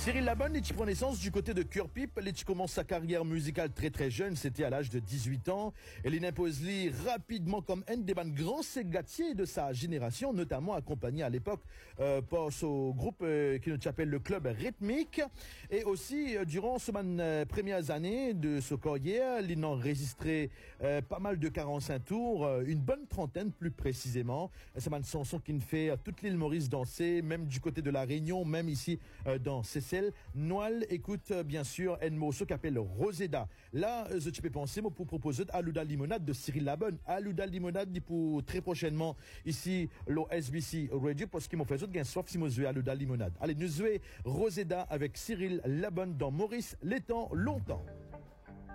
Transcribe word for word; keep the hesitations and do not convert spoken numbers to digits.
Cyril Labonne, il prend naissance du côté de Cœur-Pipe. Il commence sa carrière musicale très très jeune, c'était à l'âge de dix-huit ans. Et il impose lui rapidement comme un des grands ségatiers de sa génération, notamment accompagné à l'époque euh, par ce groupe euh, qui nous appelle le Club Rythmique. Et aussi, euh, durant ces euh, premières années de ce carrière, il a enregistré euh, pas mal de quarante-cinq tours, euh, une bonne trentaine plus précisément. C'est une chanson qui ne fait euh, toute l'île Maurice danser, même du côté de la Réunion, même ici euh, dans Seychelles. Noël écoute euh, bien sûr un morceau qui s'appelle Roseda. Là, euh, je peux penser moi, pour proposer Alouda Limonade de Cyril Labonne. Alouda Limonade pour très prochainement ici l'O S B C Radio parce qu'ils m'ont fait autre gain soif si moi jouer Alouda Limonade. Allez, nous jouer Roseda avec Cyril Labonne dans Maurice les temps longtemps.